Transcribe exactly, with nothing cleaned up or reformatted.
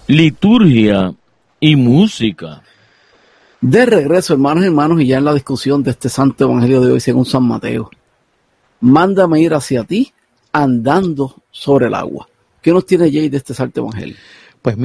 liturgia y música. De regreso, hermanos y hermanos, y ya en la discusión de este santo evangelio de hoy según San Mateo. Mándame ir hacia ti andando sobre el agua. ¿Qué nos tiene Jay de este santo evangelio?